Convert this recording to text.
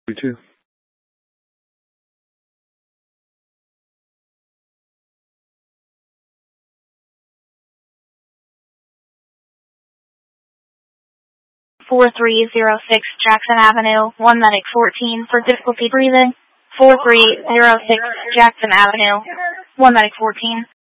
You too. .4306 Jackson Avenue, 1 medic 14 for difficulty breathing. 4306 Jackson Avenue, 1 medic 14.